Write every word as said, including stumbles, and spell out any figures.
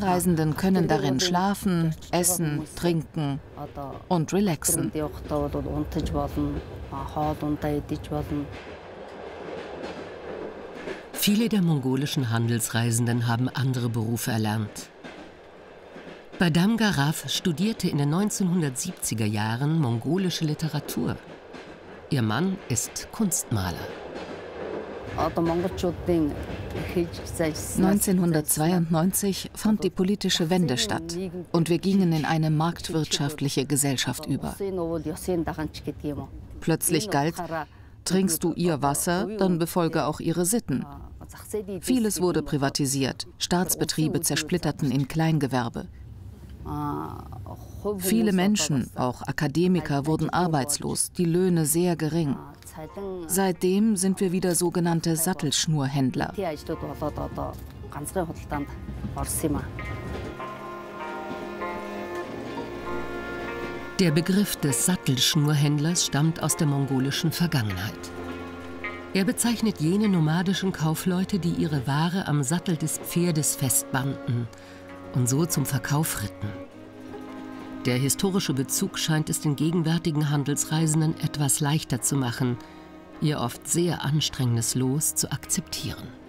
Einreisenden können darin schlafen, essen, trinken und relaxen. Viele der mongolischen Handelsreisenden haben andere Berufe erlernt. Badam Garaf studierte in den neunzehnhundertsiebziger Jahren mongolische Literatur. Ihr Mann ist Kunstmaler. neunzehnhundertzweiundneunzig fand die politische Wende statt und wir gingen in eine marktwirtschaftliche Gesellschaft über. Plötzlich galt: Trinkst du ihr Wasser, dann befolge auch ihre Sitten. Vieles wurde privatisiert, Staatsbetriebe zersplitterten in Kleingewerbe. Viele Menschen, auch Akademiker, wurden arbeitslos, die Löhne sehr gering. Seitdem sind wir wieder sogenannte Sattelschnurhändler. Der Begriff des Sattelschnurhändlers stammt aus der mongolischen Vergangenheit. Er bezeichnet jene nomadischen Kaufleute, die ihre Ware am Sattel des Pferdes festbanden und so zum Verkauf ritten. Der historische Bezug scheint es den gegenwärtigen Handelsreisenden etwas leichter zu machen, ihr oft sehr anstrengendes Los zu akzeptieren.